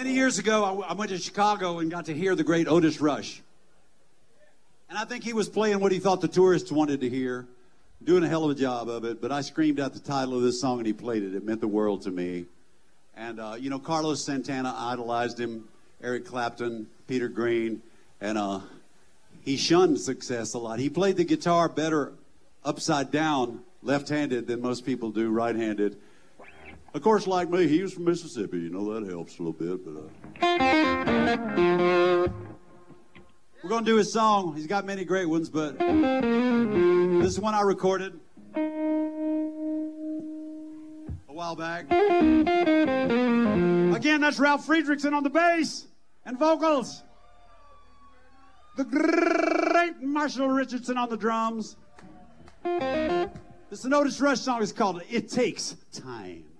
Many years ago, I went to Chicago and got to hear the great Otis Rush. And I think he was playing what he thought the tourists wanted to hear, doing a hell of a job of it. But I screamed out the title of this song and he played it. It meant the world to me. And, you know, Carlos Santana idolized him, Eric Clapton, Peter Green, and he shunned success a lot. He played the guitar better upside down, left-handed, than most people do right-handed. Of course, like me, he was from Mississippi. You know, that helps a little bit. But we're going to do his song. He's got many great ones, but this is one I recorded a while back. Again, that's Ralph Friedrichsen on the bass and vocals. The great Marshall Richardson on the drums. This is an Otis Rush song. It's called It Takes Time.